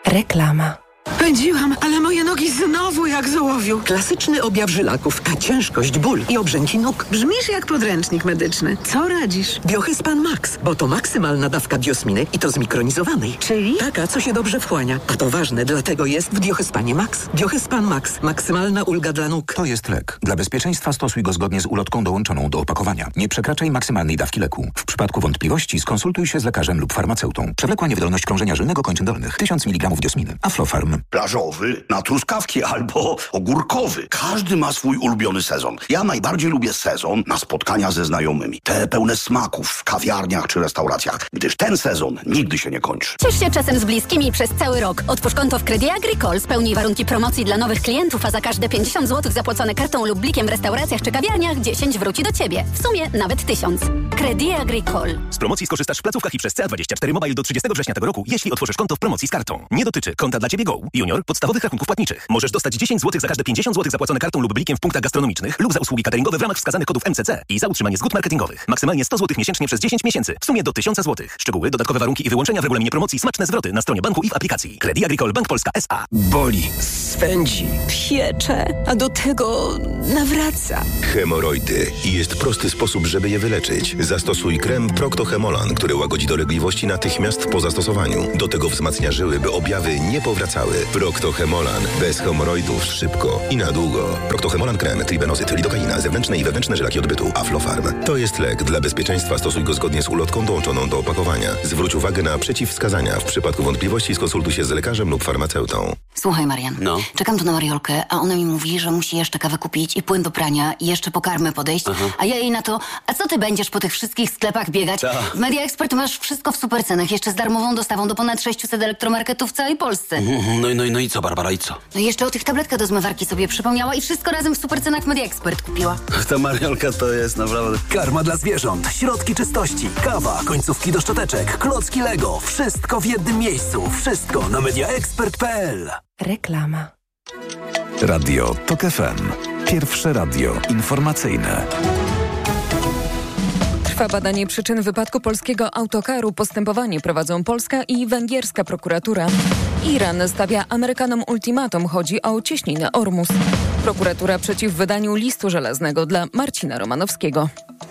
Reklama. Pędziłam, ale moje nogi znowu jak z ołowiu. Klasyczny objaw żylaków, ciężkość, ból i obrzęki nóg. Brzmisz jak podręcznik medyczny. Co radzisz? Biohyspan Max, bo to maksymalna dawka biosminy i to zmikronizowanej. Czyli? Taka, co się dobrze wchłania. A to ważne, dlatego jest w Biohyspanie Max. Biohyspan Max. Maksymalna ulga dla nóg. To jest lek. Dla bezpieczeństwa stosuj go zgodnie z ulotką dołączoną do opakowania. Nie przekraczaj maksymalnej dawki leku. W przypadku wątpliwości skonsultuj się z lekarzem lub farmaceutą. Przewlekła niewydolność krążenia żylnego kończyn dolnych. 1000 mg biosminy. Aflofarm. Plażowy, na truskawki albo ogórkowy. Każdy ma swój ulubiony sezon. Ja najbardziej lubię sezon na spotkania ze znajomymi. Te pełne smaków w kawiarniach czy restauracjach, gdyż ten sezon nigdy się nie kończy. Ciesz się czasem z bliskimi przez cały rok. Otwórz konto w Crédit Agricole, spełnij warunki promocji dla nowych klientów, a za każde 50 zł zapłacone kartą lub blikiem w restauracjach czy kawiarniach 10 wróci do Ciebie. W sumie nawet 1000. Crédit Agricole. Z promocji skorzystasz w placówkach i przez CA24 Mobile do 30 września tego roku, jeśli otworzysz konto w promocji z kartą. Nie dotyczy konta dla Ciebie Go, Junior, podstawowych rachunków płatniczych. Możesz dostać 10 zł za każde 50 zł zapłacone kartą lub blikiem w punktach gastronomicznych lub za usługi cateringowe w ramach wskazanych kodów MCC i za utrzymanie zgód marketingowych. Maksymalnie 100 zł miesięcznie przez 10 miesięcy. W sumie do 1000 zł. Szczegóły, dodatkowe warunki i wyłączenia w regulaminie promocji, smaczne zwroty na stronie banku i w aplikacji. Crédit Agricole Bank Polska S.A. Boli, swędzi, Piecze, a do tego nawraca. Hemoroidy. Jest prosty sposób, żeby je wyleczyć. Zastosuj krem Procto-Hemolan, który łagodzi dolegliwości natychmiast po zastosowaniu. Do tego wzmacnia żyły, by objawy nie powracały. Procto-Hemolan. Bez hemoroidów szybko i na długo. Procto-Hemolan krem, tribenozyt, lidokaina, zewnętrzne i wewnętrzne żylaki odbytu. Aflofarm. To jest lek. Dla bezpieczeństwa stosuj go zgodnie z ulotką dołączoną do opakowania. Zwróć uwagę na przeciwwskazania. W przypadku wątpliwości skonsultuj się z lekarzem lub farmaceutą. Słuchaj, Marian. No. Czekam tu na Mariolkę, a ona mi mówi, że musi jeszcze kawę kupić i płyn do prania i jeszcze po karmę podejść. A ja jej na to, a co ty będziesz po tych wszystkich sklepach biegać? W Media Expert masz wszystko w supercenach, jeszcze z darmową dostawą do ponad 600 elektromarketów w całej Polsce. No i co, Barbara, i co? No i jeszcze o tych tabletkach do zmywarki sobie przypomniała i wszystko razem w supercenach w Media Expert kupiła. Ta Mariolka to jest naprawdę... karma dla zwierząt, środki czystości, kawa, końcówki do szczoteczek, klocki Lego. Wszystko w jednym miejscu. Wszystko na mediaexpert.pl. Reklama. Radio TOK FM. Pierwsze radio informacyjne. Trwa badanie przyczyn wypadku polskiego autokaru. Postępowanie prowadzą polska i węgierska prokuratura. Iran stawia Amerykanom ultimatum. Chodzi o cieśninę Ormus. Prokuratura przeciw wydaniu listu żelaznego dla Marcina Romanowskiego.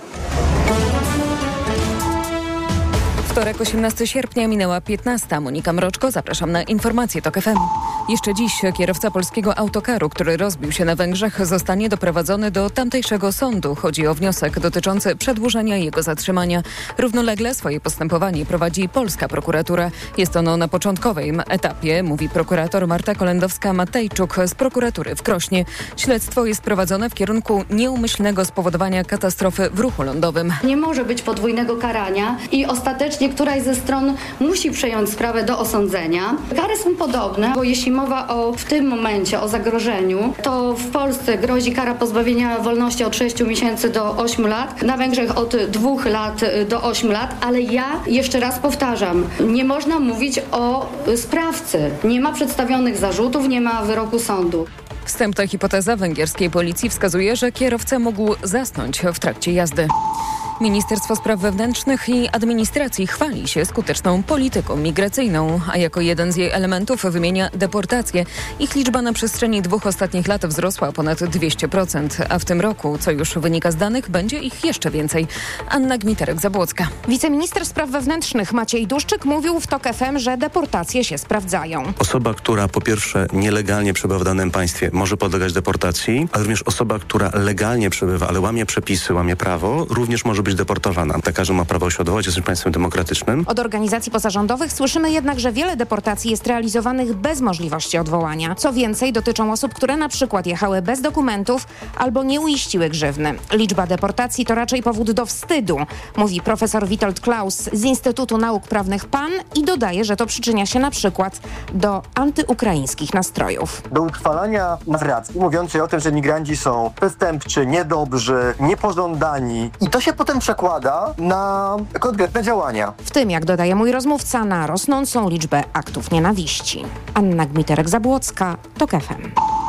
Wtorek, 18 sierpnia, minęła 15. Monika Mroczko, zapraszam na informacje TOK FM. Jeszcze dziś kierowca polskiego autokaru, który rozbił się na Węgrzech, zostanie doprowadzony do tamtejszego sądu. Chodzi o wniosek dotyczący przedłużenia jego zatrzymania. Równolegle swoje postępowanie prowadzi polska prokuratura. Jest ono na początkowym etapie, mówi prokurator Marta Kolendowska-Matejczuk z prokuratury w Krośnie. Śledztwo jest prowadzone w kierunku nieumyślnego spowodowania katastrofy w ruchu lądowym. Nie może być podwójnego karania i ostatecznie któraś ze stron musi przejąć sprawę do osądzenia. Kary są podobne, bo jeśli mowa w tym momencie o zagrożeniu, to w Polsce grozi kara pozbawienia wolności od 6 miesięcy do 8 lat, na Węgrzech od 2 lat do 8 lat, ale ja jeszcze raz powtarzam, nie można mówić o sprawcy. Nie ma przedstawionych zarzutów, nie ma wyroku sądu. Wstępna hipoteza węgierskiej policji wskazuje, że kierowca mógł zasnąć w trakcie jazdy. Ministerstwo Spraw Wewnętrznych i Administracji chwali się skuteczną polityką migracyjną, a jako jeden z jej elementów wymienia deportacje. Ich liczba na przestrzeni 2 ostatnich lat wzrosła o ponad 200%, a w tym roku, co już wynika z danych, będzie ich jeszcze więcej. Anna Gmiterek-Zabłocka. Wiceminister Spraw Wewnętrznych Maciej Duszczyk mówił w TOK FM, że deportacje się sprawdzają. Osoba, która po pierwsze nielegalnie przebywa w danym państwie, może podlegać deportacji, ale również osoba, która legalnie przebywa, ale łamie przepisy, łamie prawo, również może być deportowana. Każdy ma prawo się odwołać, jesteśmy państwem demokratycznym. Od organizacji pozarządowych słyszymy jednak, że wiele deportacji jest realizowanych bez możliwości odwołania. Co więcej, dotyczą osób, które na przykład jechały bez dokumentów albo nie uiściły grzywny. Liczba deportacji to raczej powód do wstydu, mówi profesor Witold Klaus z Instytutu Nauk Prawnych PAN i dodaje, że to przyczynia się na przykład do antyukraińskich nastrojów. Do utrwalania narracji mówiącej o tym, że migranci są przestępczy, niedobrzy, niepożądani i to się potem przekłada na konkretne działania. W tym, jak dodaje mój rozmówca, na rosnącą liczbę aktów nienawiści. Anna Gmiterek-Zabłocka, TOK FM.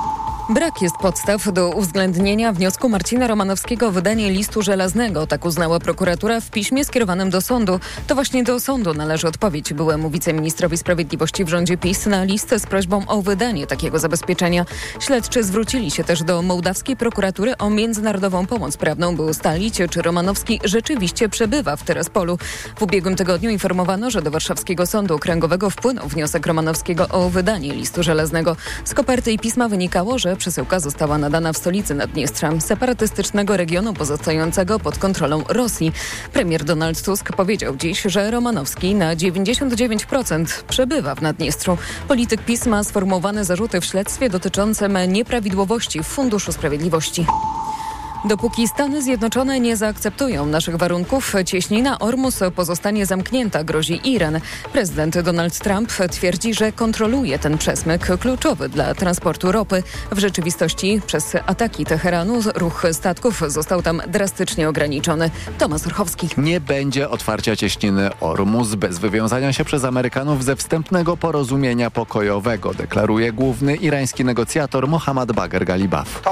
Brak jest podstaw do uwzględnienia wniosku Marcina Romanowskiego o wydanie listu żelaznego. Tak uznała prokuratura w piśmie skierowanym do sądu. To właśnie do sądu należy odpowiedź byłemu wiceministrowi sprawiedliwości w rządzie PiS na list z prośbą o wydanie takiego zabezpieczenia. Śledczy zwrócili się też do mołdawskiej prokuratury o międzynarodową pomoc prawną, by ustalić, czy Romanowski rzeczywiście przebywa w Tyraspolu. W ubiegłym tygodniu informowano, że do warszawskiego sądu okręgowego wpłynął wniosek Romanowskiego o wydanie listu żelaznego. Z koperty i pisma wynikało, że przesyłka została nadana w stolicy Naddniestrza, separatystycznego regionu pozostającego pod kontrolą Rosji. Premier Donald Tusk powiedział dziś, że Romanowski na 99% przebywa w Naddniestrzu. Polityk PiS ma sformułowane zarzuty w śledztwie dotyczącym nieprawidłowości w Funduszu Sprawiedliwości. Dopóki Stany Zjednoczone nie zaakceptują naszych warunków, cieśnina Ormus pozostanie zamknięta, grozi Iran. Prezydent Donald Trump twierdzi, że kontroluje ten przesmyk kluczowy dla transportu ropy. W rzeczywistości przez ataki Teheranu ruch statków został tam drastycznie ograniczony. Tomasz Orchowski. Nie będzie otwarcia cieśniny Ormus bez wywiązania się przez Amerykanów ze wstępnego porozumienia pokojowego, deklaruje główny irański negocjator Mohammad Bagher Galibaf.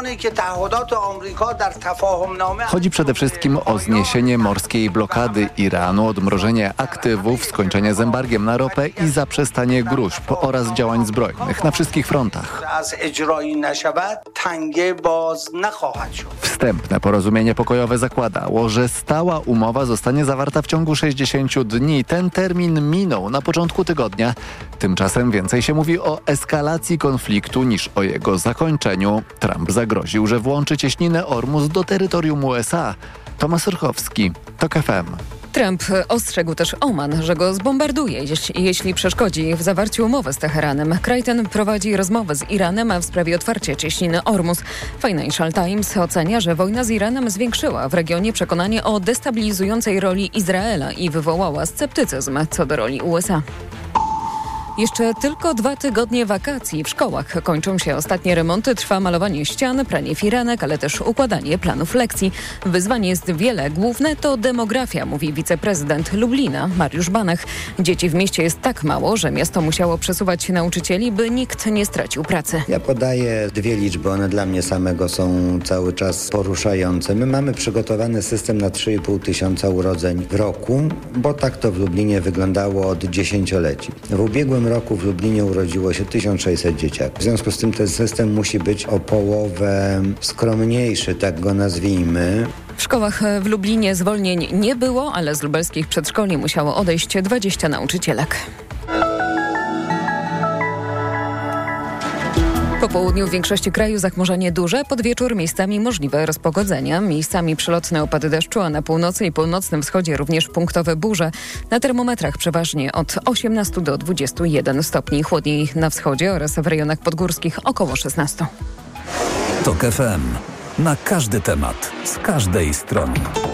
Chodzi przede wszystkim o zniesienie morskiej blokady Iranu, odmrożenie aktywów, skończenie z embargiem na ropę i zaprzestanie gróźb oraz działań zbrojnych na wszystkich frontach. Wstępne porozumienie pokojowe zakładało, że stała umowa zostanie zawarta w ciągu 60 dni. Ten termin minął na początku tygodnia. Tymczasem więcej się mówi o eskalacji konfliktu niż o jego zakończeniu. Trump zagroził, że włączy cieśninę Ormus do terytorium USA. Tomasz Orchowski, TOK FM. Trump ostrzegł też Oman, że go zbombarduje, jeśli przeszkodzi w zawarciu umowy z Teheranem. Kraj ten prowadzi rozmowę z Iranem w sprawie otwarcia cieśniny Ormus. Financial Times ocenia, że wojna z Iranem zwiększyła w regionie przekonanie o destabilizującej roli Izraela i wywołała sceptycyzm co do roli USA. Jeszcze tylko 2 tygodnie wakacji. W szkołach kończą się ostatnie remonty, trwa malowanie ścian, pranie firanek, ale też układanie planów lekcji. Wyzwań jest wiele. Główne to demografia, mówi wiceprezydent Lublina Mariusz Banach. Dzieci w mieście jest tak mało, że miasto musiało przesuwać nauczycieli, by nikt nie stracił pracy. Ja podaję 2 liczby, one dla mnie samego są cały czas poruszające. My mamy przygotowany system na 3,5 tysiąca urodzeń w roku, bo tak to w Lublinie wyglądało od dziesięcioleci. W ubiegłym roku w Lublinie urodziło się 1600 dzieciaków. W związku z tym ten system musi być o połowę skromniejszy, tak go nazwijmy. W szkołach w Lublinie zwolnień nie było, ale z lubelskich przedszkoli musiało odejść 20 nauczycielek. Po południu w większości kraju zachmurzenie duże, pod wieczór miejscami możliwe rozpogodzenia, miejscami przelotne opady deszczu, a na północy i północnym wschodzie również punktowe burze. Na termometrach przeważnie od 18 do 21 stopni, chłodniej na wschodzie oraz w rejonach podgórskich około 16. TOK FM. Na każdy temat, z każdej strony.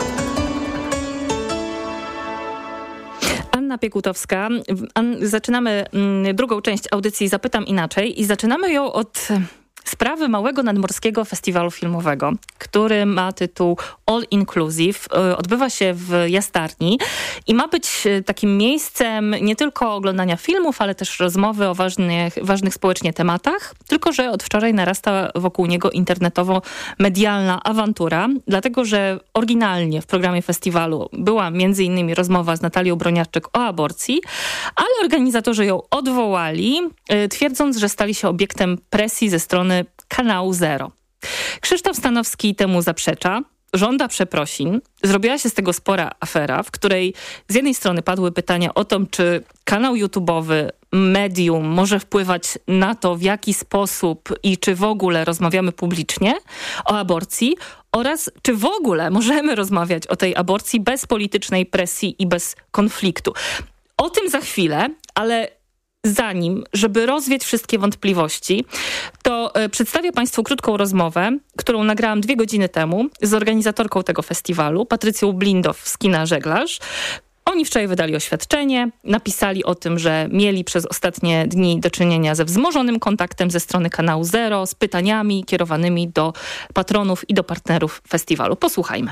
Anna Piekutowska. Zaczynamy drugą część audycji Zapytam Inaczej i zaczynamy ją od sprawy Małego Nadmorskiego Festiwalu Filmowego, który ma tytuł All Inclusive. Odbywa się w Jastarni i ma być takim miejscem nie tylko oglądania filmów, ale też rozmowy o ważnych społecznie tematach, tylko że od wczoraj narasta wokół niego internetowo-medialna awantura, dlatego że oryginalnie w programie festiwalu była m.in. rozmowa z Natalią Broniarczyk o aborcji, ale organizatorzy ją odwołali, twierdząc, że stali się obiektem presji ze strony Kanału Zero. Krzysztof Stanowski temu zaprzecza, żąda przeprosin. Zrobiła się z tego spora afera, w której z jednej strony padły pytania o to, czy kanał YouTube'owy, medium może wpływać na to, w jaki sposób i czy w ogóle rozmawiamy publicznie o aborcji oraz czy w ogóle możemy rozmawiać o tej aborcji bez politycznej presji i bez konfliktu. O tym za chwilę, ale zanim, żeby rozwiać wszystkie wątpliwości, to przedstawię Państwu krótką rozmowę, którą nagrałam 2 godziny temu z organizatorką tego festiwalu, Patrycją Blindow z Kina Żeglarz. Oni wczoraj wydali oświadczenie, napisali o tym, że mieli przez ostatnie dni do czynienia ze wzmożonym kontaktem ze strony Kanału Zero, z pytaniami kierowanymi do patronów i do partnerów festiwalu. Posłuchajmy.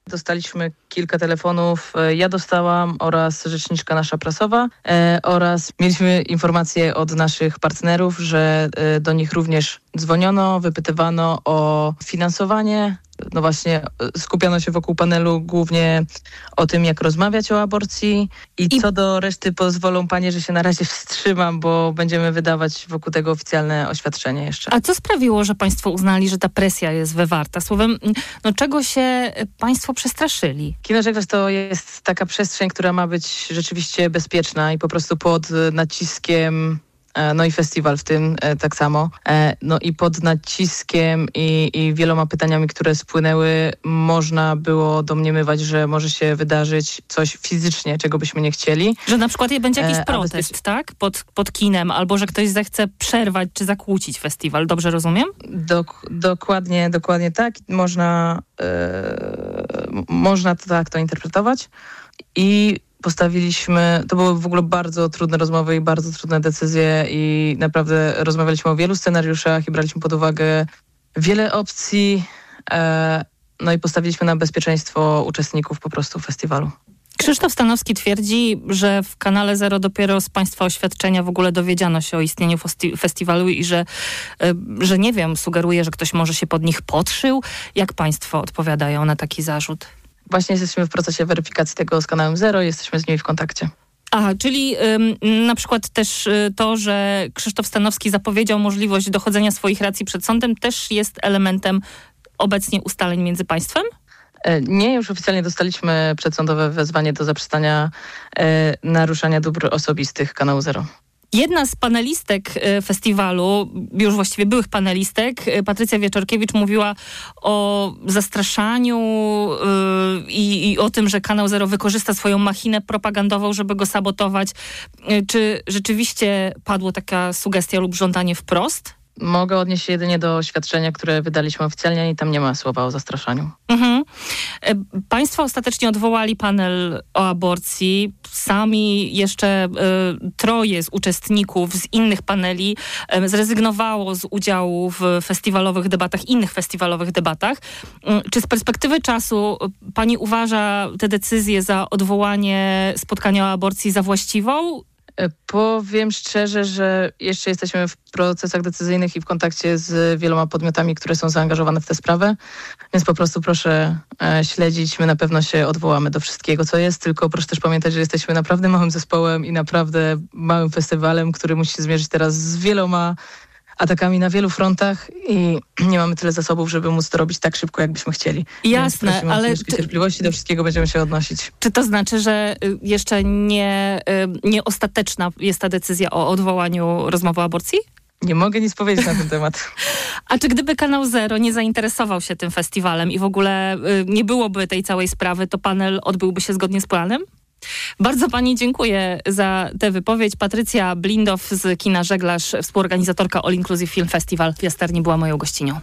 Dostaliśmy kilka telefonów, ja dostałam oraz rzeczniczka nasza prasowa oraz mieliśmy informacje od naszych partnerów, że do nich również dzwoniono, wypytywano o finansowanie. No właśnie skupiono się wokół panelu głównie o tym, jak rozmawiać o aborcji i co do reszty pozwolą panie, że się na razie wstrzymam, bo będziemy wydawać wokół tego oficjalne oświadczenie jeszcze. A co sprawiło, że państwo uznali, że ta presja jest wywarta? Słowem, no czego się państwo przestraszyli? Kino Żeglarz to jest taka przestrzeń, która ma być rzeczywiście bezpieczna i po prostu pod naciskiem. No i festiwal w tym tak samo. No i pod naciskiem i wieloma pytaniami, które spłynęły, można było domniemywać, że może się wydarzyć coś fizycznie, czego byśmy nie chcieli. Że na przykład będzie jakiś protest, tak? Pod kinem, albo że ktoś zechce przerwać czy zakłócić festiwal. Dobrze rozumiem? Dokładnie tak. Można tak to interpretować. I postawiliśmy, to były w ogóle bardzo trudne rozmowy i bardzo trudne decyzje i naprawdę rozmawialiśmy o wielu scenariuszach i braliśmy pod uwagę wiele opcji, no i postawiliśmy na bezpieczeństwo uczestników po prostu festiwalu. Krzysztof Stanowski twierdzi, że w Kanale Zero dopiero z państwa oświadczenia w ogóle dowiedziano się o istnieniu festiwalu i że nie wiem, sugeruje, że ktoś może się pod nich podszył. Jak państwo odpowiadają na taki zarzut? Właśnie jesteśmy w procesie weryfikacji tego z Kanałem Zero i jesteśmy z nimi w kontakcie. Aha, czyli na przykład też to, że Krzysztof Stanowski zapowiedział możliwość dochodzenia swoich racji przed sądem, też jest elementem obecnie ustaleń między państwem? Nie, już oficjalnie dostaliśmy przedsądowe wezwanie do zaprzestania naruszania dóbr osobistych Kanału Zero. Jedna z panelistek festiwalu, już właściwie byłych panelistek, Patrycja Wieczorkiewicz, mówiła o zastraszaniu i o tym, że Kanał Zero wykorzysta swoją machinę propagandową, żeby go sabotować. Czy rzeczywiście padła taka sugestia lub żądanie wprost? Mogę odnieść się jedynie do oświadczenia, które wydaliśmy oficjalnie i tam nie ma słowa o zastraszaniu. Mhm. Państwo ostatecznie odwołali panel o aborcji. Sami jeszcze troje z uczestników z innych paneli zrezygnowało z udziału w festiwalowych debatach, innych festiwalowych debatach. Czy z perspektywy czasu pani uważa tę decyzję za odwołanie spotkania o aborcji za właściwą? Powiem szczerze, że jeszcze jesteśmy w procesach decyzyjnych i w kontakcie z wieloma podmiotami, które są zaangażowane w tę sprawę, więc po prostu proszę śledzić. My na pewno się odwołamy do wszystkiego, co jest, tylko proszę też pamiętać, że jesteśmy naprawdę małym zespołem i naprawdę małym festiwalem, który musi się zmierzyć teraz z wieloma atakami na wielu frontach i nie mamy tyle zasobów, żeby móc to robić tak szybko, jakbyśmy chcieli. Jasne, ale cierpliwości do wszystkiego będziemy się odnosić. Czy to znaczy, że jeszcze nie ostateczna jest ta decyzja o odwołaniu rozmowy o aborcji? Nie mogę nic powiedzieć na ten temat. A czy gdyby Kanał Zero nie zainteresował się tym festiwalem i w ogóle nie byłoby tej całej sprawy, to panel odbyłby się zgodnie z planem? Bardzo pani dziękuję za tę wypowiedź. Patrycja Blindow z Kina Żeglarz, współorganizatorka All Inclusive Film Festival w Jastarni, była moją gościnią.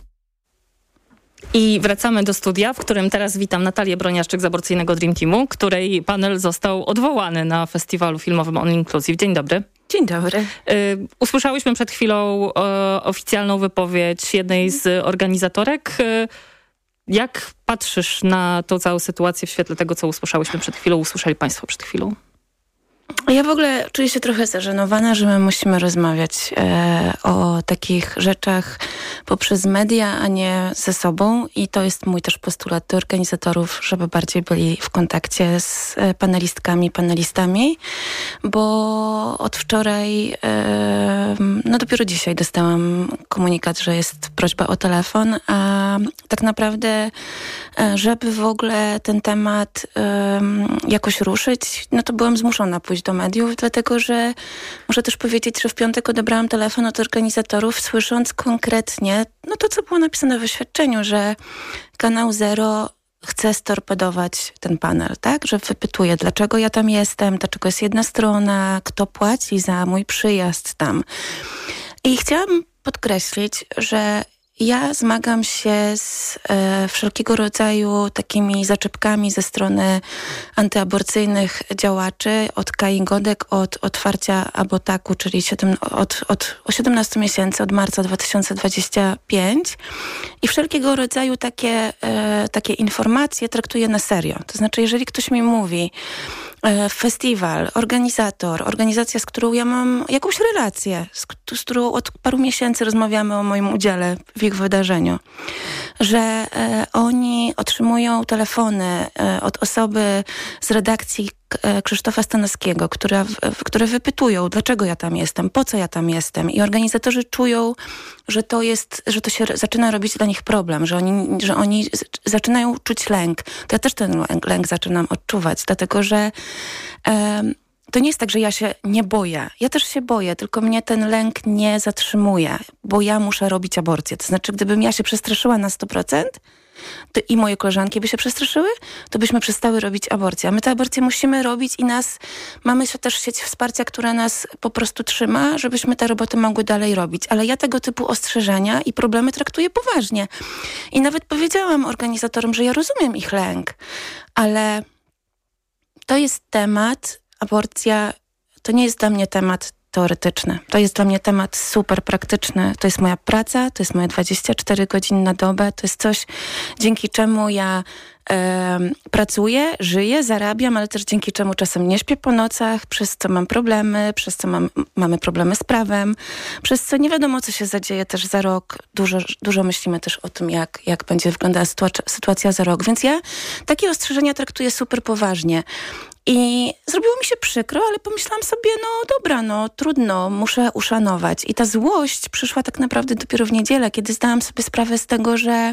I wracamy do studia, w którym teraz witam Natalię Broniaszczyk z Aborcyjnego Dream Teamu, której panel został odwołany na festiwalu filmowym All Inclusive. Dzień dobry. Dzień dobry. Usłyszałyśmy przed chwilą oficjalną wypowiedź jednej z organizatorek. Jak patrzysz na tą całą sytuację w świetle tego, co usłyszeli państwo przed chwilą? Ja w ogóle czuję się trochę zażenowana, że my musimy rozmawiać o takich rzeczach poprzez media, a nie ze sobą. I to jest mój też postulat do organizatorów, żeby bardziej byli w kontakcie z panelistami, bo od wczoraj, no dopiero dzisiaj dostałam komunikat, że jest prośba o telefon, a tak naprawdę, żeby w ogóle ten temat jakoś ruszyć, no to byłam zmuszona pójść do mediów, dlatego że muszę też powiedzieć, że w piątek odebrałam telefon od organizatorów, słysząc konkretnie, no to co było napisane w oświadczeniu, że Kanał Zero chce storpedować ten panel, tak? Że wypytuje, dlaczego ja tam jestem, dlaczego jest jedna strona, kto płaci za mój przyjazd tam. I chciałam podkreślić, że ja zmagam się z wszelkiego rodzaju takimi zaczepkami ze strony antyaborcyjnych działaczy, od Kai Godek, od otwarcia Abotaku, czyli od 17 miesięcy, od marca 2025 i wszelkiego rodzaju takie informacje traktuję na serio. To znaczy, jeżeli ktoś mi mówi, festiwal, organizacja, z którą ja mam jakąś relację, z którą od paru miesięcy rozmawiamy o moim udziale w ich wydarzeniu, że oni otrzymują telefony od osoby z redakcji Krzysztofa Stanowskiego, które wypytują, dlaczego ja tam jestem, po co ja tam jestem, i organizatorzy czują, że to się zaczyna robić dla nich problem, że oni zaczynają czuć lęk. To ja też ten lęk zaczynam odczuwać, dlatego że to nie jest tak, że ja się nie boję. Ja też się boję, tylko mnie ten lęk nie zatrzymuje, bo ja muszę robić aborcję. To znaczy, gdybym ja się przestraszyła na 100%, to i moje koleżanki by się przestraszyły, to byśmy przestały robić aborcję. A my te aborcje musimy robić i mamy też sieć wsparcia, która nas po prostu trzyma, żebyśmy te roboty mogły dalej robić. Ale ja tego typu ostrzeżenia i problemy traktuję poważnie. I nawet powiedziałam organizatorom, że ja rozumiem ich lęk, ale to jest temat, aborcja to nie jest dla mnie temat teoretyczny. To jest dla mnie temat super praktyczny. To jest moja praca, to jest moje 24 godziny na dobę. To jest coś, dzięki czemu ja pracuję, żyję, zarabiam, ale też dzięki czemu czasem nie śpię po nocach, przez co mam problemy, przez co mamy problemy z prawem, przez co nie wiadomo, co się zadzieje też za rok. Dużo myślimy też o tym, jak będzie wyglądała sytuacja za rok. Więc ja takie ostrzeżenia traktuję super poważnie. I zrobiło mi się przykro, ale pomyślałam sobie, dobra, trudno, muszę uszanować. I ta złość przyszła tak naprawdę dopiero w niedzielę, kiedy zdałam sobie sprawę z tego, że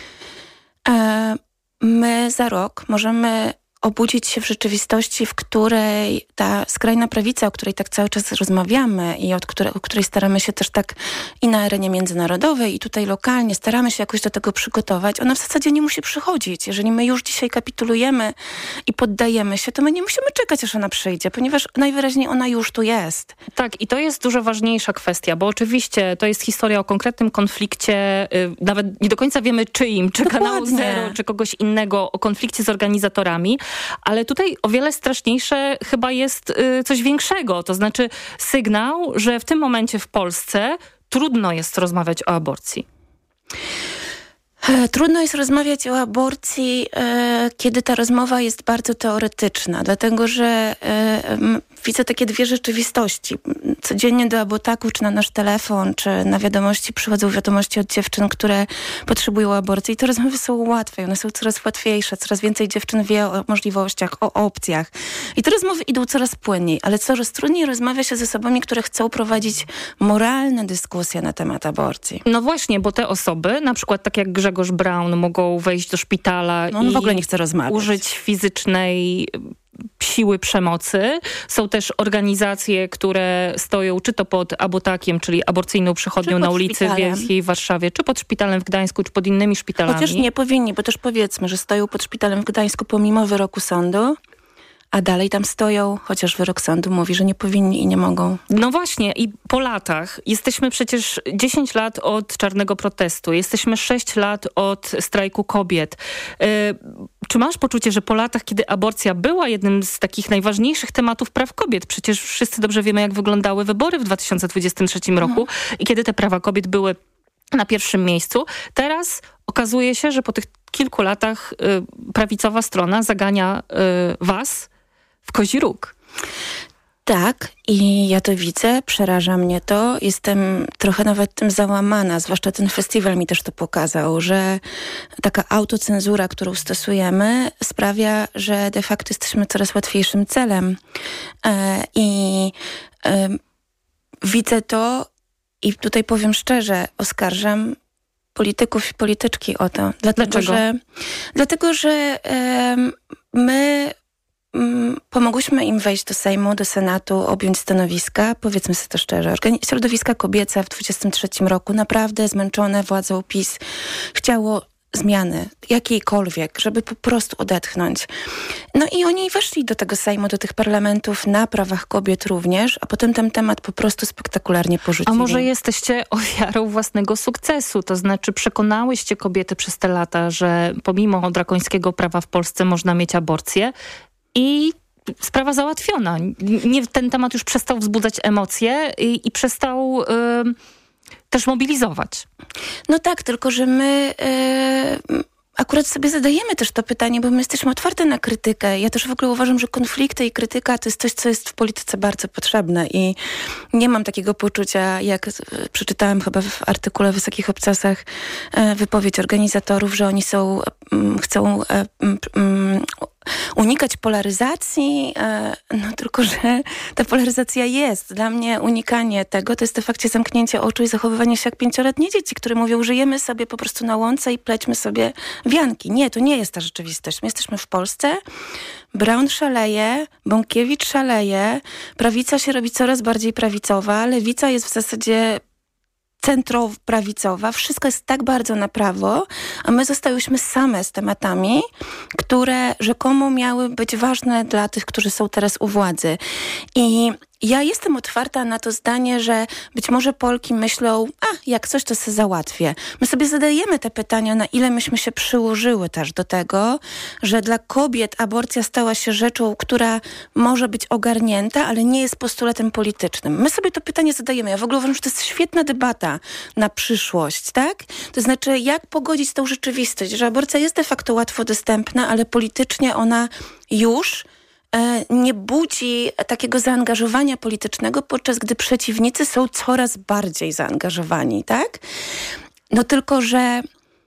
my za rok możemy obudzić się w rzeczywistości, w której ta skrajna prawica, o której tak cały czas rozmawiamy i o której staramy się też tak i na arenie międzynarodowej, i tutaj lokalnie staramy się jakoś do tego przygotować, ona w zasadzie nie musi przychodzić. Jeżeli my już dzisiaj kapitulujemy i poddajemy się, to my nie musimy czekać, aż ona przyjdzie, ponieważ najwyraźniej ona już tu jest. Tak, i to jest dużo ważniejsza kwestia, bo oczywiście to jest historia o konkretnym konflikcie, nawet nie do końca wiemy czyim, czy Kanału Zero, czy kogoś innego, o konflikcie z organizatorami, ale tutaj o wiele straszniejsze chyba jest coś większego, to znaczy sygnał, że w tym momencie w Polsce trudno jest rozmawiać o aborcji. Trudno jest rozmawiać o aborcji, kiedy ta rozmowa jest bardzo teoretyczna, dlatego że widzę takie dwie rzeczywistości. Codziennie do Abotaku, czy na nasz telefon, czy na wiadomości przychodzą wiadomości od dziewczyn, które potrzebują aborcji. I te rozmowy są łatwe, one są coraz łatwiejsze, coraz więcej dziewczyn wie o możliwościach, o opcjach. I te rozmowy idą coraz płynniej, ale coraz trudniej rozmawia się ze osobami, które chcą prowadzić moralne dyskusje na temat aborcji. No właśnie, bo te osoby, na przykład tak jak Grzegorz Braun, mogą wejść do szpitala i w ogóle nie chce rozmawiać, użyć fizycznej siły przemocy. Są też organizacje, które stoją czy to pod Abotakiem, czyli aborcyjną przychodnią na ulicy Wielkiej w Warszawie, czy pod szpitalem w Gdańsku, czy pod innymi szpitalami. Chociaż nie powinni, bo też powiedzmy, że stoją pod szpitalem w Gdańsku pomimo wyroku sądu, a dalej tam stoją, chociaż wyrok sądu mówi, że nie powinni i nie mogą. No właśnie, i po latach, jesteśmy przecież 10 lat od czarnego protestu, jesteśmy 6 lat od strajku kobiet. Czy masz poczucie, że po latach, kiedy aborcja była jednym z takich najważniejszych tematów praw kobiet, przecież wszyscy dobrze wiemy, jak wyglądały wybory w 2023 roku i kiedy te prawa kobiet były na pierwszym miejscu, teraz okazuje się, że po tych kilku latach prawicowa strona zagania was w kozi róg. Tak, i ja to widzę, przeraża mnie to. Jestem trochę nawet tym załamana, zwłaszcza ten festiwal mi też to pokazał, że taka autocenzura, którą stosujemy, sprawia, że de facto jesteśmy coraz łatwiejszym celem. Widzę to i tutaj powiem szczerze, oskarżam polityków i polityczki o to. Dlatego, że my pomogłyśmy im wejść do Sejmu, do Senatu, objąć stanowiska, powiedzmy sobie to szczerze. Środowiska kobiece w 23 roku, naprawdę zmęczone władzą PiS, chciało zmiany, jakiejkolwiek, żeby po prostu odetchnąć. No i oni weszli do tego Sejmu, do tych parlamentów na prawach kobiet również, a potem ten temat po prostu spektakularnie porzucili. A może jesteście ofiarą własnego sukcesu? To znaczy przekonałyście kobiety przez te lata, że pomimo drakońskiego prawa w Polsce można mieć aborcję i sprawa załatwiona. Ten temat już przestał wzbudzać emocje i przestał też mobilizować. No tak, tylko że my akurat sobie zadajemy też to pytanie, bo my jesteśmy otwarte na krytykę. Ja też w ogóle uważam, że konflikty i krytyka to jest coś, co jest w polityce bardzo potrzebne i nie mam takiego poczucia, jak przeczytałam chyba w artykule w Wysokich Obcasach wypowiedź organizatorów, że oni chcą unikać polaryzacji, no tylko, że ta polaryzacja jest. Dla mnie unikanie tego to jest de facto zamknięcie oczu i zachowywanie się jak 5-letnie dzieci, które mówią, żyjemy sobie po prostu na łące i plećmy sobie wianki. Nie, to nie jest ta rzeczywistość. My jesteśmy w Polsce, Braun szaleje, Bąkiewicz szaleje, prawica się robi coraz bardziej prawicowa, lewica jest w zasadzie centroprawicowa, wszystko jest tak bardzo na prawo, a my zostałyśmy same z tematami, które rzekomo miały być ważne dla tych, którzy są teraz u władzy. I ja jestem otwarta na to zdanie, że być może Polki myślą, jak coś to sobie załatwię. My sobie zadajemy te pytania, na ile myśmy się przyłożyły też do tego, że dla kobiet aborcja stała się rzeczą, która może być ogarnięta, ale nie jest postulatem politycznym. My sobie to pytanie zadajemy. Ja w ogóle uważam, że to jest świetna debata na przyszłość, tak? To znaczy, jak pogodzić tą rzeczywistość, że aborcja jest de facto łatwo dostępna, ale politycznie ona już nie budzi takiego zaangażowania politycznego, podczas gdy przeciwnicy są coraz bardziej zaangażowani, tak? No tylko, że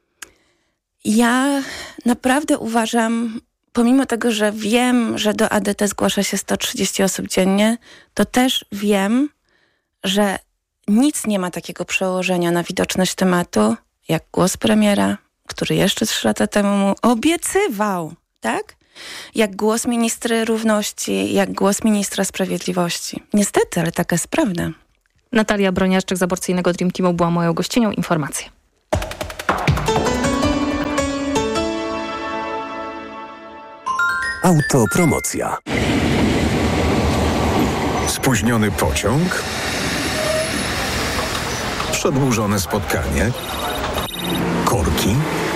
ja naprawdę uważam, pomimo tego, że wiem, że do ADT zgłasza się 130 osób dziennie, to też wiem, że nic nie ma takiego przełożenia na widoczność tematu, jak głos premiera, który jeszcze 3 lata temu mu obiecywał, tak? Jak głos ministry równości, jak głos ministra sprawiedliwości. Niestety, ale taka jest prawda. Natalia Broniaszczyk z aborcyjnego Dream Teamu była moją gościnią. Informacje. Autopromocja. Spóźniony pociąg? Przedłużone spotkanie? Korki?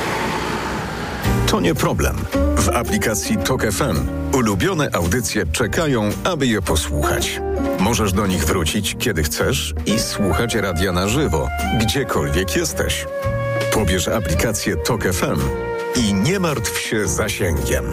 To nie problem. W aplikacji TOK FM ulubione audycje czekają, aby je posłuchać. Możesz do nich wrócić, kiedy chcesz i słuchać radia na żywo, gdziekolwiek jesteś. Pobierz aplikację TOK FM i nie martw się zasięgiem.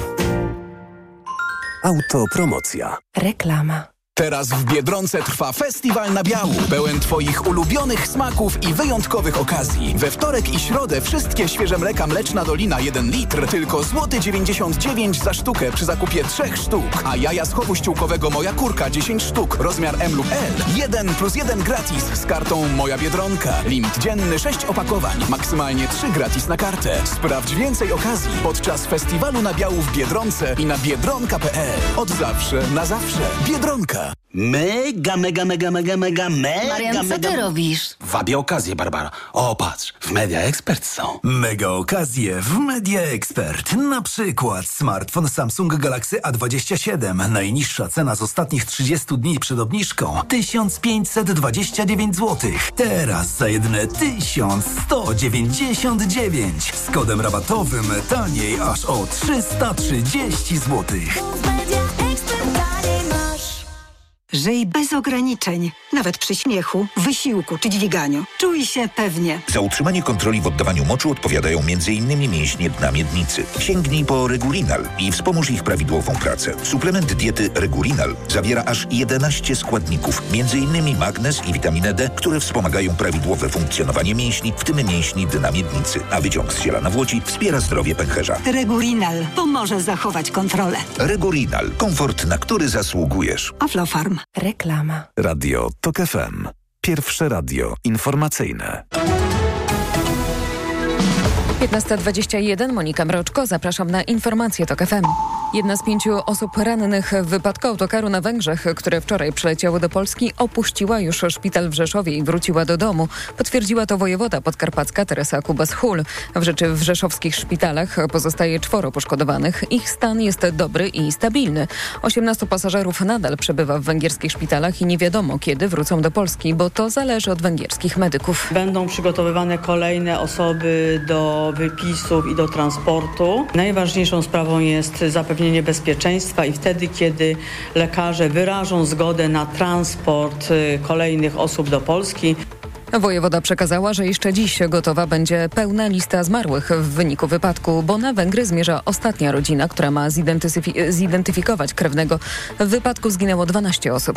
Autopromocja. Reklama. Teraz w Biedronce trwa festiwal nabiału, pełen Twoich ulubionych smaków i wyjątkowych okazji. We wtorek i środę wszystkie świeże mleka Mleczna Dolina 1 litr, tylko złoty 99 za sztukę przy zakupie 3 sztuk. A jaja z chowu ściółkowego Moja Kurka 10 sztuk, rozmiar M lub L. 1+1 gratis z kartą Moja Biedronka. Limit dzienny 6 opakowań, maksymalnie 3 gratis na kartę. Sprawdź więcej okazji podczas festiwalu nabiału w Biedronce i na biedronka.pl. Od zawsze na zawsze. Biedronka. Mega. Marian, co ty robisz? Wabię okazję, Barbara. O, patrz, w Media Expert są. Mega okazje w Media Expert. Na przykład smartfon Samsung Galaxy A27. Najniższa cena z ostatnich 30 dni przed obniżką 1529 zł. Teraz za jedyne 1199. Z kodem rabatowym taniej aż o 330 zł. Żyj bez ograniczeń, nawet przy śmiechu, wysiłku czy dźwiganiu. Czuj się pewnie. Za utrzymanie kontroli w oddawaniu moczu odpowiadają m.in. mięśnie dna miednicy. Sięgnij po Regulinal i wspomóż ich prawidłową pracę. Suplement diety Regulinal zawiera aż 11 składników, m.in. magnez i witaminę D, które wspomagają prawidłowe funkcjonowanie mięśni, w tym mięśni dna miednicy. A wyciąg z ziela nawłoci wspiera zdrowie pęcherza. Regulinal pomoże zachować kontrolę. Regulinal. Komfort, na który zasługujesz. Aflofarm. Reklama. Radio TOK FM. Pierwsze radio informacyjne. 15:21, Monika Mroczko, zapraszam na informacje TOK FM. Jedna z 5 osób rannych w wypadku autokaru na Węgrzech, które wczoraj przyleciały do Polski, opuściła już szpital w Rzeszowie i wróciła do domu. Potwierdziła to wojewoda podkarpacka Teresa Kubas-Hul. W rzeszowskich szpitalach pozostaje 4 poszkodowanych. Ich stan jest dobry i stabilny. 18 pasażerów nadal przebywa w węgierskich szpitalach i nie wiadomo, kiedy wrócą do Polski, bo to zależy od węgierskich medyków. Będą przygotowywane kolejne osoby do wypisów i do transportu. Najważniejszą sprawą jest zapewnienie bezpieczeństwa i wtedy, kiedy lekarze wyrażą zgodę na transport kolejnych osób do Polski. Wojewoda przekazała, że jeszcze dziś gotowa będzie pełna lista zmarłych w wyniku wypadku, bo na Węgry zmierza ostatnia rodzina, która ma zidentyfikować krewnego. W wypadku zginęło 12 osób.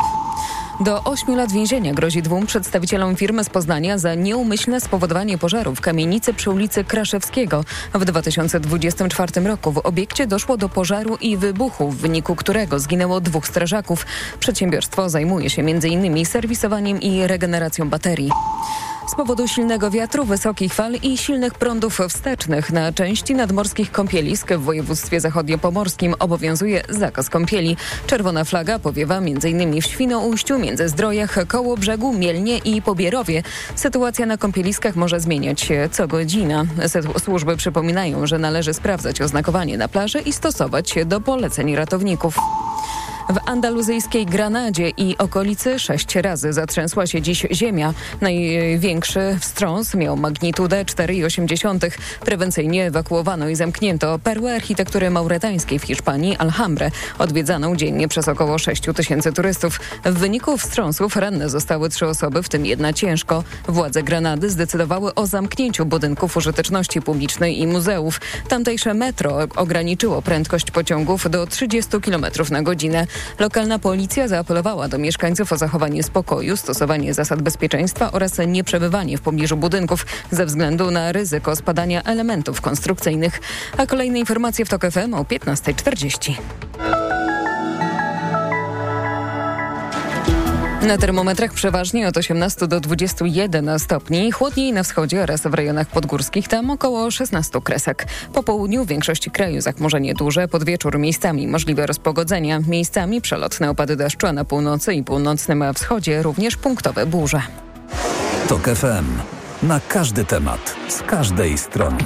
Do 8 lat więzienia grozi 2 przedstawicielom firmy z Poznania za nieumyślne spowodowanie pożaru w kamienicy przy ulicy Kraszewskiego. W 2024 roku w obiekcie doszło do pożaru i wybuchu, w wyniku którego zginęło 2 strażaków. Przedsiębiorstwo zajmuje się m.in. serwisowaniem i regeneracją baterii. Z powodu silnego wiatru, wysokich fal i silnych prądów wstecznych na części nadmorskich kąpielisk w województwie zachodniopomorskim obowiązuje zakaz kąpieli. Czerwona flaga powiewa m.in. w Świnoujściu, Międzyzdrojach, Kołobrzegu, Mielnie i Pobierowie. Sytuacja na kąpieliskach może zmieniać się co godzina. Służby przypominają, że należy sprawdzać oznakowanie na plaży i stosować się do poleceń ratowników. W andaluzyjskiej Granadzie i okolicy 6 razy zatrzęsła się dziś ziemia. Największy wstrząs miał magnitudę 4,8. Prewencyjnie ewakuowano i zamknięto perłę architektury mauretańskiej w Hiszpanii, Alhambrę, odwiedzaną dziennie przez około 6 000 turystów. W wyniku wstrząsów ranne zostały 3 osoby, w tym 1 ciężko. Władze Granady zdecydowały o zamknięciu budynków użyteczności publicznej i muzeów. Tamtejsze metro ograniczyło prędkość pociągów do 30 km na godzinę. Lokalna policja zaapelowała do mieszkańców o zachowanie spokoju, stosowanie zasad bezpieczeństwa oraz nieprzebywanie w pobliżu budynków ze względu na ryzyko spadania elementów konstrukcyjnych. A kolejne informacje w TOK FM o 15:40. Na termometrach przeważnie od 18 do 21 stopni, chłodniej na wschodzie oraz w rejonach podgórskich, tam około 16 kresek. Po południu w większości kraju zachmurzenie duże, pod wieczór miejscami możliwe rozpogodzenia, miejscami przelotne opady deszczu, a na północy i północnym wschodzie również punktowe burze. TOK FM. Na każdy temat, z każdej strony.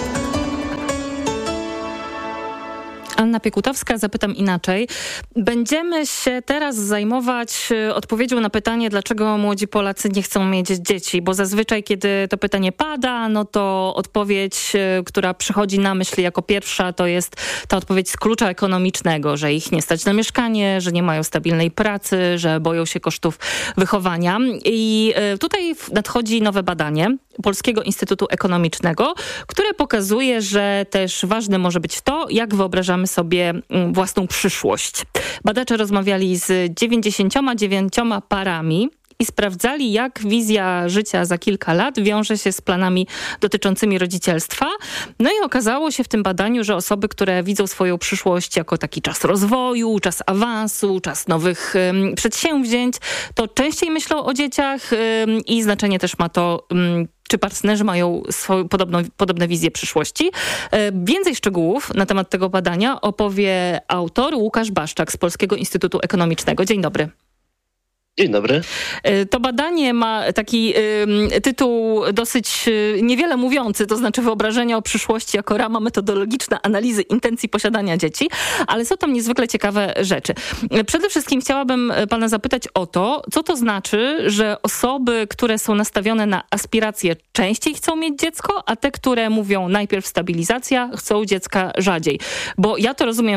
Anna Piekutowska, zapytam inaczej. Będziemy się teraz zajmować odpowiedzią na pytanie, dlaczego młodzi Polacy nie chcą mieć dzieci, bo zazwyczaj, kiedy to pytanie pada, no to odpowiedź, która przychodzi na myśl jako pierwsza, to jest ta odpowiedź z klucza ekonomicznego, że ich nie stać na mieszkanie, że nie mają stabilnej pracy, że boją się kosztów wychowania. I tutaj nadchodzi nowe badanie Polskiego Instytutu Ekonomicznego, które pokazuje, że też ważne może być to, jak wyobrażamy sobie własną przyszłość. Badacze rozmawiali z 99 parami i sprawdzali, jak wizja życia za kilka lat wiąże się z planami dotyczącymi rodzicielstwa. No i okazało się w tym badaniu, że osoby, które widzą swoją przyszłość jako taki czas rozwoju, czas awansu, czas nowych przedsięwzięć, to częściej myślą o dzieciach i znaczenie też ma to, czy partnerzy mają podobne wizje przyszłości. Więcej szczegółów na temat tego badania opowie autor Łukasz Baszczak z Polskiego Instytutu Ekonomicznego. Dzień dobry. Dzień dobry. To badanie ma taki tytuł dosyć niewiele mówiący, to znaczy wyobrażenia o przyszłości jako rama metodologiczna analizy intencji posiadania dzieci, ale są tam niezwykle ciekawe rzeczy. Przede wszystkim chciałabym pana zapytać o to, co to znaczy, że osoby, które są nastawione na aspiracje, częściej chcą mieć dziecko, a te, które mówią najpierw stabilizacja, chcą dziecka rzadziej. Bo ja to rozumiem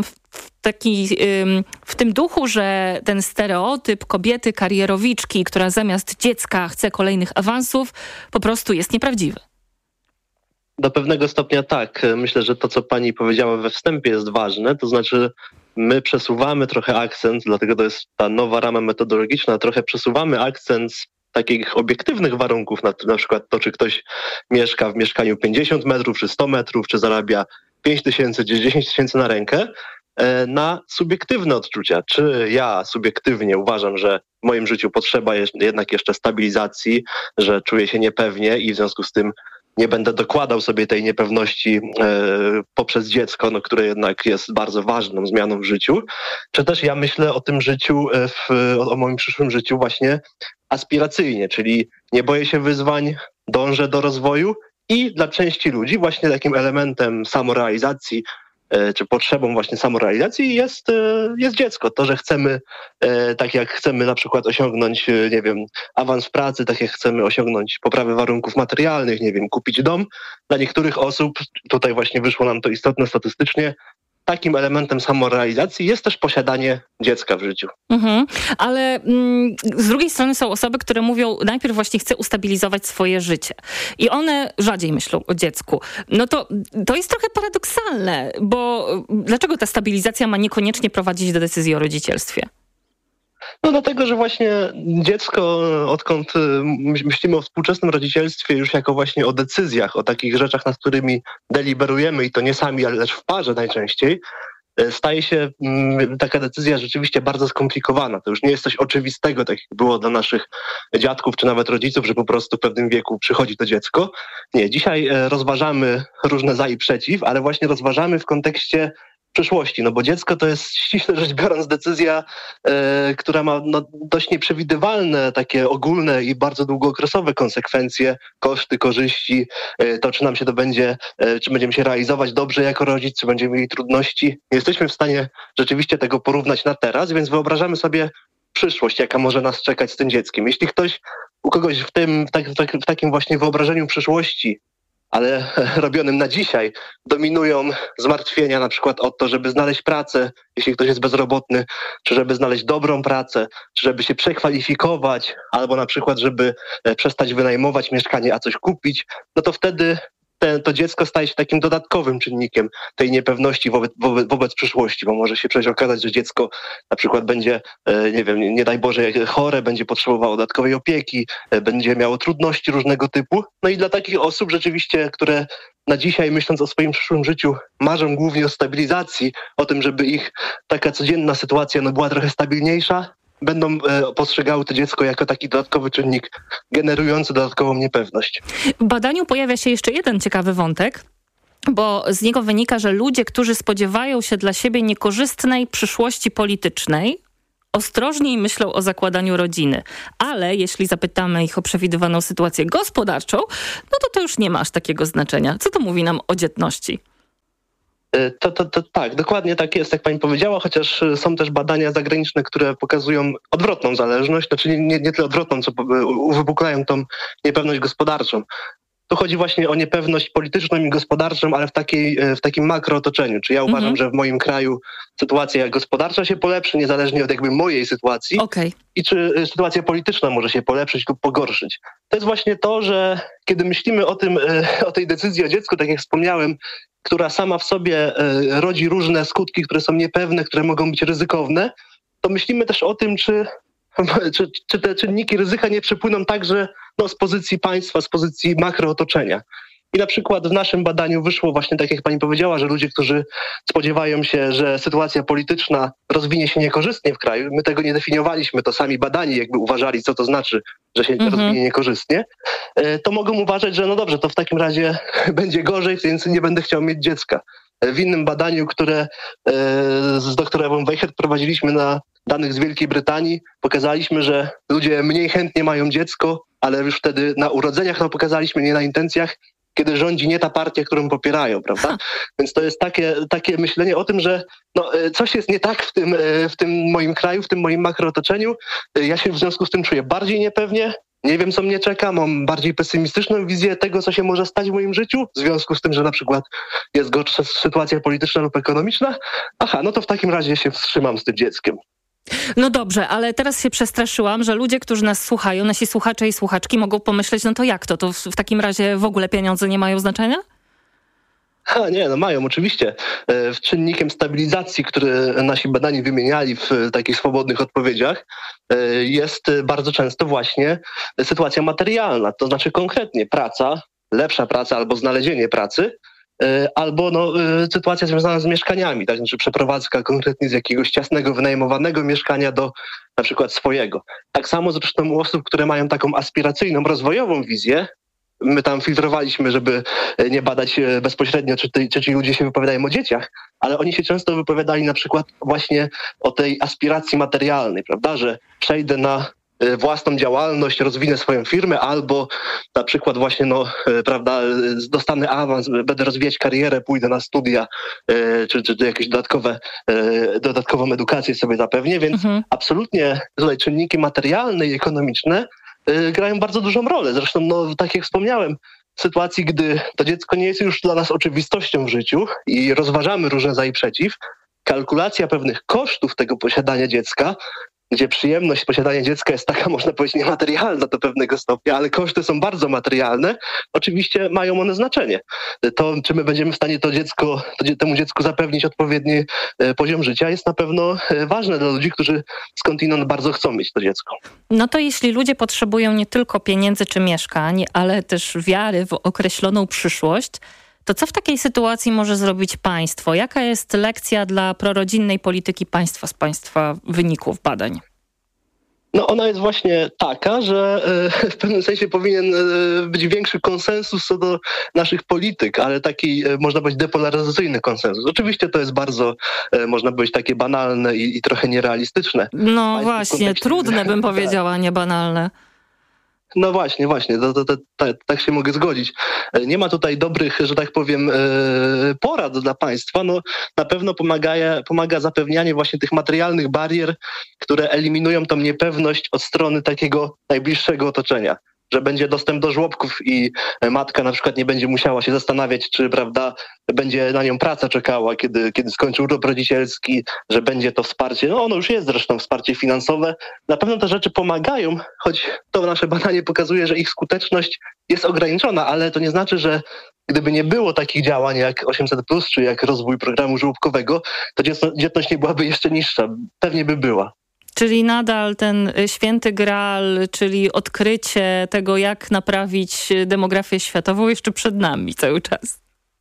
w tym duchu, że ten stereotyp kobiety karierowiczki, która zamiast dziecka chce kolejnych awansów, po prostu jest nieprawdziwy. Do pewnego stopnia tak. Myślę, że to, co pani powiedziała we wstępie, jest ważne. To znaczy my przesuwamy trochę akcent, dlatego to jest ta nowa rama metodologiczna, trochę przesuwamy akcent z takich obiektywnych warunków, na przykład to, czy ktoś mieszka w mieszkaniu 50 metrów, czy 100 metrów, czy zarabia 5 tysięcy, czy 10 tysięcy na rękę, na subiektywne odczucia. Czy ja subiektywnie uważam, że w moim życiu potrzeba jednak jeszcze stabilizacji, że czuję się niepewnie i w związku z tym nie będę dokładał sobie tej niepewności poprzez dziecko, no, które jednak jest bardzo ważną zmianą w życiu, czy też ja myślę o tym życiu, o moim przyszłym życiu właśnie aspiracyjnie, czyli nie boję się wyzwań, dążę do rozwoju i dla części ludzi właśnie takim elementem samorealizacji czy potrzebą właśnie samorealizacji jest dziecko. To, że chcemy, tak jak chcemy na przykład osiągnąć, nie wiem, awans w pracy, tak jak chcemy osiągnąć poprawę warunków materialnych, nie wiem, kupić dom, dla niektórych osób, tutaj właśnie wyszło nam to istotne statystycznie, takim elementem samorealizacji jest też posiadanie dziecka w życiu. Ale z drugiej strony są osoby, które mówią, najpierw właśnie chcę ustabilizować swoje życie. I one rzadziej myślą o dziecku. No to jest trochę paradoksalne, bo dlaczego ta stabilizacja ma niekoniecznie prowadzić do decyzji o rodzicielstwie? No dlatego, że właśnie dziecko, odkąd myślimy o współczesnym rodzicielstwie już jako właśnie o decyzjach, o takich rzeczach, nad którymi deliberujemy i to nie sami, ale lecz w parze najczęściej, staje się taka decyzja rzeczywiście bardzo skomplikowana. To już nie jest coś oczywistego, tak jak było dla naszych dziadków czy nawet rodziców, że po prostu w pewnym wieku przychodzi to dziecko. Nie, dzisiaj rozważamy różne za i przeciw, ale właśnie rozważamy w kontekście przyszłości, no bo dziecko to jest ściśle rzecz biorąc decyzja, która ma dość nieprzewidywalne, takie ogólne i bardzo długookresowe konsekwencje, koszty, korzyści, to czy nam się to będzie, czy będziemy się realizować dobrze jako rodzic, czy będziemy mieli trudności. Nie jesteśmy w stanie rzeczywiście tego porównać na teraz, więc wyobrażamy sobie przyszłość, jaka może nas czekać z tym dzieckiem. Jeśli u kogoś w takim właśnie wyobrażeniu przyszłości, ale robionym na dzisiaj, dominują zmartwienia na przykład o to, żeby znaleźć pracę, jeśli ktoś jest bezrobotny, czy żeby znaleźć dobrą pracę, czy żeby się przekwalifikować, albo na przykład, żeby przestać wynajmować mieszkanie, a coś kupić, no to wtedy to dziecko staje się takim dodatkowym czynnikiem tej niepewności wobec przyszłości, bo może się przecież okazać, że dziecko na przykład będzie, nie wiem, nie daj Boże, chore, będzie potrzebowało dodatkowej opieki, będzie miało trudności różnego typu. No i dla takich osób rzeczywiście, które na dzisiaj, myśląc o swoim przyszłym życiu, marzą głównie o stabilizacji, o tym, żeby ich taka codzienna sytuacja była trochę stabilniejsza, będą postrzegały to dziecko jako taki dodatkowy czynnik generujący dodatkową niepewność. W badaniu pojawia się jeszcze jeden ciekawy wątek, bo z niego wynika, że ludzie, którzy spodziewają się dla siebie niekorzystnej przyszłości politycznej, ostrożniej myślą o zakładaniu rodziny. Ale jeśli zapytamy ich o przewidywaną sytuację gospodarczą, no to już nie ma aż takiego znaczenia. Co to mówi nam o dzietności? To tak, dokładnie tak jest, jak pani powiedziała, chociaż są też badania zagraniczne, które pokazują odwrotną zależność, znaczy nie tyle odwrotną, co uwypuklają tą niepewność gospodarczą. Tu chodzi właśnie o niepewność polityczną i gospodarczą, ale w takim makrootoczeniu. Czy ja uważam, że w moim kraju sytuacja gospodarcza się polepszy, niezależnie od jakby mojej sytuacji, i czy sytuacja polityczna może się polepszyć lub pogorszyć. To jest właśnie to, że kiedy myślimy o tej decyzji o dziecku, tak jak wspomniałem, która sama w sobie rodzi różne skutki, które są niepewne, które mogą być ryzykowne, to myślimy też o tym, czy te czynniki ryzyka nie przepłyną także z pozycji państwa, z pozycji makrootoczenia. I na przykład w naszym badaniu wyszło właśnie tak, jak pani powiedziała, że ludzie, którzy spodziewają się, że sytuacja polityczna rozwinie się niekorzystnie w kraju, my tego nie definiowaliśmy, to sami badani jakby uważali, co to znaczy, że się rozwinie niekorzystnie, to mogą uważać, że no dobrze, to w takim razie będzie gorzej, więc nie będę chciał mieć dziecka. W innym badaniu, które z doktorem Ewą Weichert prowadziliśmy na danych z Wielkiej Brytanii, pokazaliśmy, że ludzie mniej chętnie mają dziecko, ale już wtedy na urodzeniach to pokazaliśmy, nie na intencjach, kiedy rządzi nie ta partia, którą popierają, prawda? Więc to jest takie myślenie o tym, że coś jest nie tak w tym moim kraju, w tym moim makrootoczeniu. Ja się w związku z tym czuję bardziej niepewnie, nie wiem, co mnie czeka, mam bardziej pesymistyczną wizję tego, co się może stać w moim życiu, w związku z tym, że na przykład jest gorsza sytuacja polityczna lub ekonomiczna. Aha, no to w takim razie się wstrzymam z tym dzieckiem. No dobrze, ale teraz się przestraszyłam, że ludzie, którzy nas słuchają, nasi słuchacze i słuchaczki mogą pomyśleć, no to jak to? To w takim razie w ogóle pieniądze nie mają znaczenia? Nie, mają oczywiście. Czynnikiem stabilizacji, który nasi badani wymieniali w takich swobodnych odpowiedziach, jest bardzo często właśnie sytuacja materialna. To znaczy konkretnie praca, lepsza praca albo znalezienie pracy, albo sytuacja związana z mieszkaniami, tak? Znaczy przeprowadzka konkretnie z jakiegoś ciasnego, wynajmowanego mieszkania do na przykład swojego. Tak samo zresztą u osób, które mają taką aspiracyjną, rozwojową wizję, my tam filtrowaliśmy, żeby nie badać bezpośrednio, czy ci ludzie się wypowiadają o dzieciach, ale oni się często wypowiadali na przykład właśnie o tej aspiracji materialnej, prawda, że przejdę na własną działalność, rozwinę swoją firmę, albo na przykład właśnie, prawda, dostanę awans, będę rozwijać karierę, pójdę na studia, czy jakieś dodatkową edukację sobie zapewnię, więc absolutnie tutaj czynniki materialne i ekonomiczne grają bardzo dużą rolę. Zresztą, tak jak wspomniałem, w sytuacji, gdy to dziecko nie jest już dla nas oczywistością w życiu i rozważamy różne za i przeciw, kalkulacja pewnych kosztów tego posiadania dziecka, gdzie przyjemność posiadania dziecka jest taka, można powiedzieć, niematerialna do pewnego stopnia, ale koszty są bardzo materialne, oczywiście mają one znaczenie. To, czy my będziemy w stanie temu dziecku zapewnić odpowiedni poziom życia, jest na pewno ważne dla ludzi, którzy skądinąd bardzo chcą mieć to dziecko. No to jeśli ludzie potrzebują nie tylko pieniędzy czy mieszkań, ale też wiary w określoną przyszłość, to co w takiej sytuacji może zrobić państwo? Jaka jest lekcja dla prorodzinnej polityki państwa z państwa wyników badań? Ona jest właśnie taka, że w pewnym sensie powinien być większy konsensus co do naszych polityk, ale taki, można powiedzieć, depolaryzacyjny konsensus. Oczywiście to jest bardzo, można powiedzieć, takie banalne i trochę nierealistyczne. No właśnie, trudne bym powiedziała, nie banalne. No właśnie, tak się mogę zgodzić. Nie ma tutaj dobrych, że tak powiem, porad dla państwa. Na pewno pomaga zapewnianie właśnie tych materialnych barier, które eliminują tą niepewność od strony takiego najbliższego otoczenia. Że będzie dostęp do żłobków i matka na przykład nie będzie musiała się zastanawiać, czy, prawda, będzie na nią praca czekała, kiedy skończy urlop rodzicielski, że będzie to wsparcie. Ono już jest zresztą wsparcie finansowe. Na pewno te rzeczy pomagają, choć to nasze badanie pokazuje, że ich skuteczność jest ograniczona, ale to nie znaczy, że gdyby nie było takich działań jak 800+, czy jak rozwój programu żłobkowego, to dzietność nie byłaby jeszcze niższa. Pewnie by była. Czyli nadal ten święty graal, czyli odkrycie tego, jak naprawić demografię światową, jeszcze przed nami cały czas.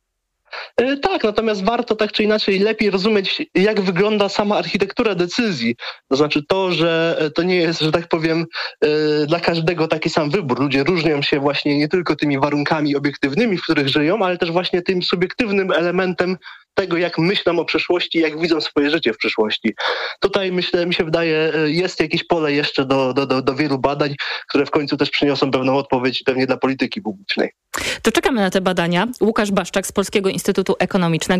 Tak, natomiast warto tak czy inaczej lepiej rozumieć, jak wygląda sama architektura decyzji. To znaczy to, że to nie jest, że tak powiem, dla każdego taki sam wybór. Ludzie różnią się właśnie nie tylko tymi warunkami obiektywnymi, w których żyją, ale też właśnie tym subiektywnym elementem tego, jak myślą o przyszłości, jak widzą swoje życie w przyszłości. Tutaj, myślę, mi się wydaje, jest jakieś pole jeszcze do wielu badań, które w końcu też przyniosą pewną odpowiedź pewnie dla polityki publicznej. To czekamy na te badania. Łukasz Baszczak z Polskiego Instytutu Ekonomicznego.